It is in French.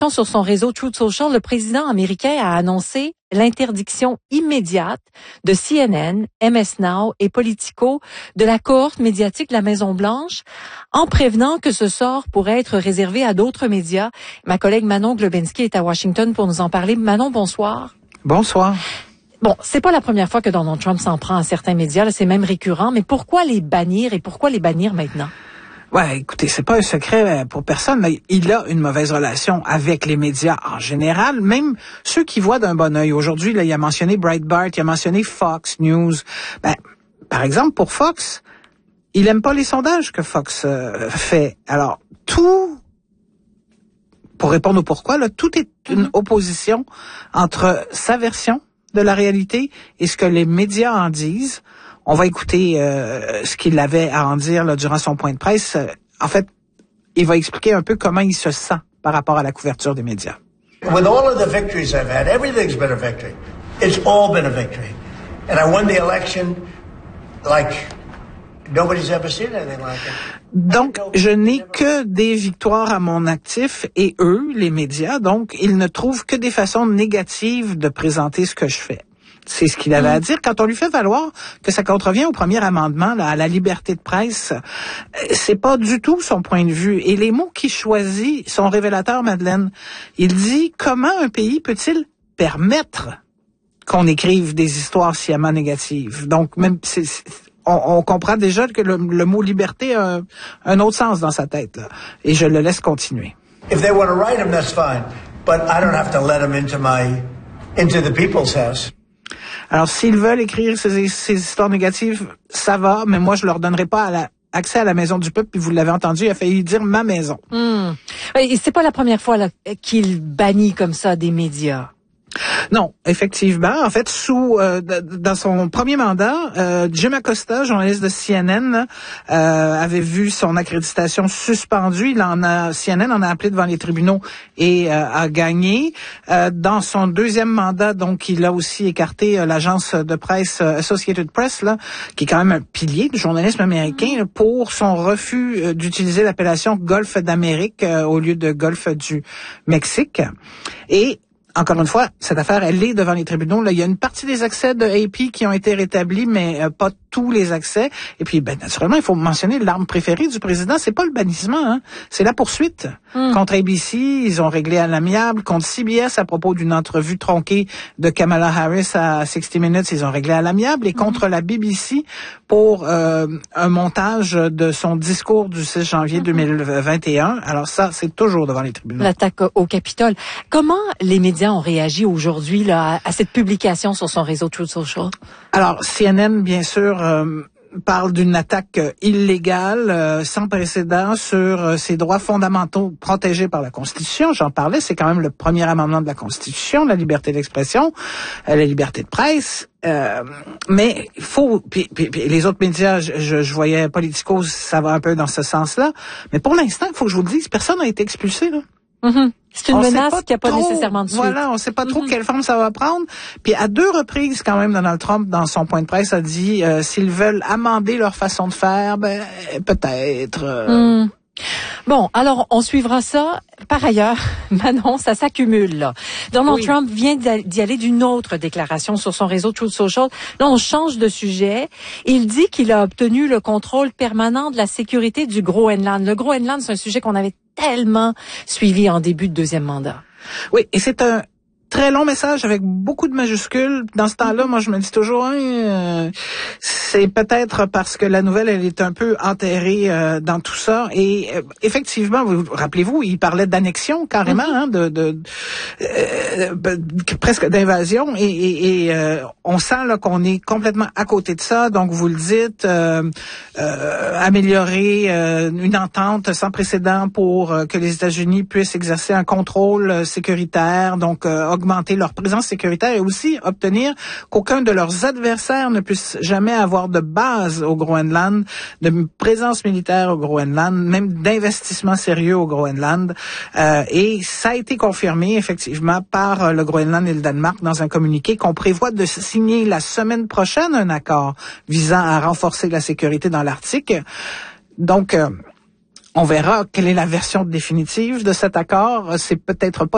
Sur son réseau Truth Social, le président américain a annoncé l'interdiction immédiate de CNN, MS Now et Politico de la cohorte médiatique de la Maison-Blanche, en prévenant que ce sort pourrait être réservé à d'autres médias. Ma collègue Manon Globinski est à Washington pour nous en parler. Manon, bonsoir. Bonsoir. Bon, c'est pas la première fois que Donald Trump s'en prend à certains médias, là, c'est même récurrent, mais pourquoi les bannir et pourquoi les bannir maintenant? Ouais, écoutez, c'est pas un secret pour personne, mais il a une mauvaise relation avec les médias en général, même ceux qui voient d'un bon œil. Aujourd'hui, là, il a mentionné Breitbart, il a mentionné Fox News. Par exemple, pour Fox, il aime pas les sondages que Fox fait. Alors, pour répondre au pourquoi, là, tout est une opposition entre sa version de la réalité et ce que les médias en disent. On va écouter ce qu'il avait à en dire là, durant son point de presse. En fait, il va expliquer un peu comment il se sent par rapport à la couverture des médias. With all of the victories I've had, everything's been a victory. It's all been a victory. And I won the election like nobody's ever seen anything like it. Donc, je n'ai que des victoires à mon actif et eux, les médias, donc, ils ne trouvent que des façons négatives de présenter ce que je fais. C'est ce qu'il avait à dire. Quand on lui fait valoir que ça contrevient au premier amendement là, à la liberté de presse, c'est pas du tout son point de vue. Et les mots qu'il choisit sont révélateurs, Madeleine. Il dit, comment un pays peut-il permettre qu'on écrive des histoires sciemment négatives? Donc, même on comprend déjà que le mot liberté a un autre sens dans sa tête. Là. Et je le laisse continuer. If they want to write them, that's fine. But I don't have to let them into the people's house. Alors, s'ils veulent écrire ces histoires négatives, ça va, mais moi, je leur donnerai pas accès à la maison du peuple, puis vous l'avez entendu, il a failli dire ma maison. Et c'est pas la première fois là, qu'il bannit comme ça des médias. Non, effectivement. En fait, dans son premier mandat, Jim Acosta, journaliste de CNN, avait vu son accréditation suspendue. CNN en a appelé devant les tribunaux et a gagné. Dans son deuxième mandat, donc, il a aussi écarté l'agence de presse Associated Press, là, qui est quand même un pilier du journalisme américain, pour son refus d'utiliser l'appellation Golfe d'Amérique au lieu de Golfe du Mexique. Et encore une fois, cette affaire, elle est devant les tribunaux. Là, il y a une partie des accès de AP qui ont été rétablis, mais pas tous les accès. Et puis, naturellement, il faut mentionner l'arme préférée du président, c'est pas le bannissement, hein, c'est la poursuite. Contre ABC, ils ont réglé à l'amiable. Contre CBS, à propos d'une entrevue tronquée de Kamala Harris à 60 Minutes, ils ont réglé à l'amiable. Et contre la BBC, pour un montage de son discours du 6 janvier 2021. Alors ça, c'est toujours devant les tribunaux. L'attaque au Capitole. Comment les médias ont réagi aujourd'hui là, à cette publication sur son réseau Truth Social? Alors, CNN, bien sûr, parle d'une attaque illégale, sans précédent sur ses droits fondamentaux protégés par la Constitution. J'en parlais, c'est quand même le premier amendement de la Constitution, la liberté d'expression, la liberté de presse. Mais il faut, puis les autres médias, je voyais Politico, ça va un peu dans ce sens-là. Mais pour l'instant, il faut que je vous le dise, personne n'a été expulsé, là. C'est une menace qui n'a pas nécessairement de suite. Voilà, on ne sait pas trop quelle forme ça va prendre. Puis à 2 reprises, quand même, Donald Trump, dans son point de presse, a dit s'ils veulent amender leur façon de faire, peut-être. Bon, alors on suivra ça. Par ailleurs, Manon, ça s'accumule là. Donald Trump vient d'y aller d'une autre déclaration sur son réseau Truth Social. Là, on change de sujet. Il dit qu'il a obtenu le contrôle permanent de la sécurité du Groenland. Le Groenland, c'est un sujet qu'on avait tellement suivi en début de deuxième mandat. Oui, et c'est un très long message avec beaucoup de majuscules. Dans ce temps-là, moi, je me dis toujours, c'est peut-être parce que la nouvelle, elle est un peu enterrée dans tout ça. Et effectivement, rappelez-vous, il parlait d'annexion carrément, presque d'invasion. Et on sent là qu'on est complètement à côté de ça. Donc, vous le dites, améliorer une entente sans précédent pour que les États-Unis puissent exercer un contrôle sécuritaire, donc augmenter leur présence sécuritaire et aussi obtenir qu'aucun de leurs adversaires ne puisse jamais avoir de base au Groenland, de présence militaire au Groenland, même d'investissement sérieux au Groenland. Et ça a été confirmé effectivement par le Groenland et le Danemark dans un communiqué qu'on prévoit de signer la semaine prochaine un accord visant à renforcer la sécurité dans l'Arctique. Donc, on verra quelle est la version définitive de cet accord. C'est peut-être pas